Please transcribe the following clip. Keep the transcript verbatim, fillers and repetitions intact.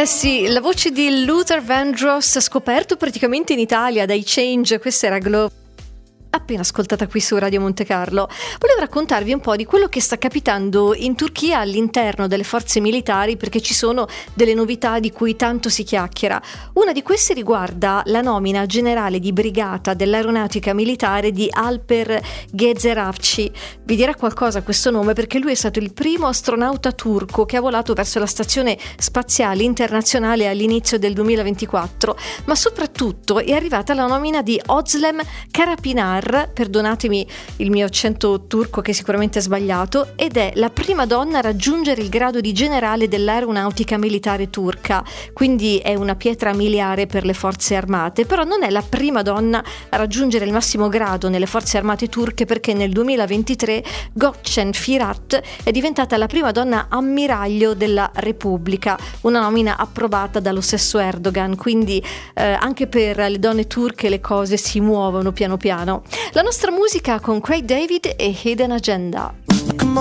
Eh sì, la voce di Luther Vandross, scoperto praticamente in Italia dai Change, questa era Glow. Appena ascoltata qui su Radio Monte Carlo. Volevo raccontarvi un po' di quello che sta capitando in Turchia all'interno delle forze militari, perché ci sono delle novità di cui tanto si chiacchiera. Una di queste riguarda la nomina generale di brigata dell'aeronautica militare di Alper Gezeravci. Vi dirà qualcosa questo nome perché lui è stato il primo astronauta turco che ha volato verso la stazione spaziale internazionale all'inizio del duemilaventiquattro, ma soprattutto è arrivata la nomina di Özlem Karapinar, perdonatemi il mio accento turco che sicuramente è sbagliato, ed è la prima donna a raggiungere il grado di generale dell'aeronautica militare turca, quindi è una pietra miliare per le forze armate. Però non è la prima donna a raggiungere il massimo grado nelle forze armate turche, perché nel duemilaventitré Gökçen Firat è diventata la prima donna ammiraglio della Repubblica, una nomina approvata dallo stesso Erdogan, quindi eh, anche per le donne turche le cose si muovono piano piano. La nostra musica con Craig David e Hidden Agenda.